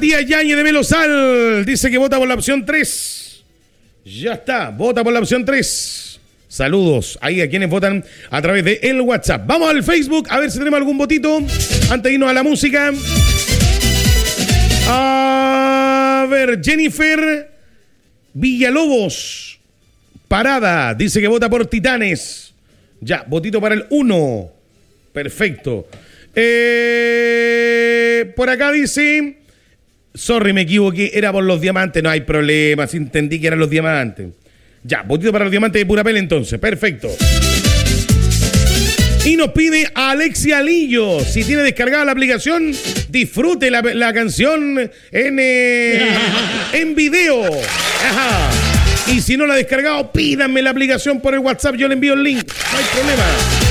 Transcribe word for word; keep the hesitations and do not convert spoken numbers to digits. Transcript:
Matías Yañez de Melosal dice que vota por la opción tres. Ya está, vota por la opción tres. Saludos ahí a quienes votan a través de el WhatsApp. Vamos al Facebook a ver si tenemos algún votito antes de irnos a la música. A ver, Jennifer Villalobos Parada dice que vota por Titanes. Ya, votito para el uno. Perfecto. Eh, por acá dice... Sorry, me equivoqué, era por los diamantes. No hay problema, si entendí que eran los diamantes. Ya, votito para los diamantes de pura pela entonces. Perfecto. Y nos pide a Alexia Lillo, si tiene descargada la aplicación, disfrute la, la canción en, eh, en video. Ajá. Y si no la ha descargado, pídanme la aplicación por el WhatsApp, yo le envío el link. No hay problema.